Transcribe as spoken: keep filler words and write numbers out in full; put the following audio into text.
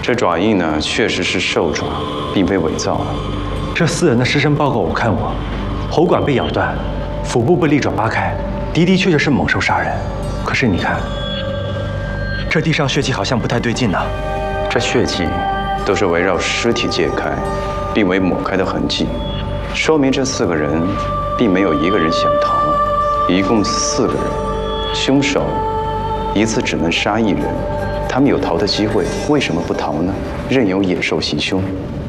这爪印呢，确实是兽爪，并非伪造。 这四人的尸身报告我看过，喉管被咬断，腹部被利爪扒开，的的确确是猛兽杀人。可是你看，这地上血迹好像不太对劲呢。 这血迹都是围绕尸体解开，并未抹开的痕迹，说明这四个人并没有一个人想逃。一共四个人，凶手一次只能杀一人。 他们有逃的机会，为什么不逃呢？任由野兽袭凶。